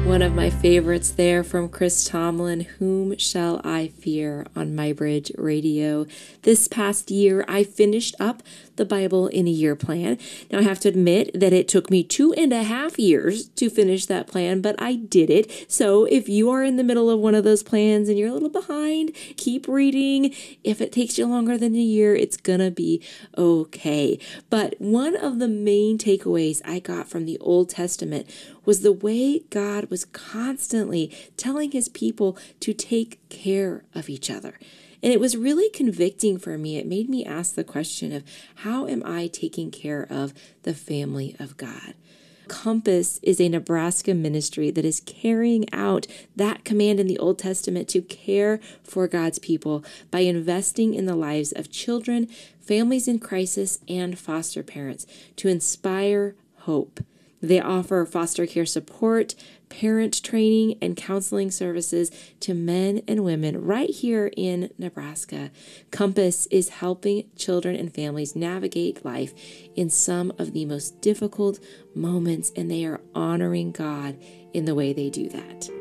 One of my favorites there from Chris Tomlin, Whom Shall I Fear, on MyBridge Radio. This past year, I finished up the Bible in a Year plan. Now, I have to admit that it took me 2.5 years to finish that plan, but I did it. So if you are in the middle of one of those plans and you're a little behind, keep reading. If it takes you longer than a year, it's gonna be okay. But one of the main takeaways I got from the Old Testament was the way God was constantly telling his people to take care of each other. And it was really convicting for me. It made me ask the question of, how am I taking care of the family of God? Compass is a Nebraska ministry that is carrying out that command in the Old Testament to care for God's people by investing in the lives of children, families in crisis, and foster parents to inspire hope. They offer foster care support, parent training, and counseling services to men and women right here in Nebraska. Compass is helping children and families navigate life in some of the most difficult moments, and they are honoring God in the way they do that.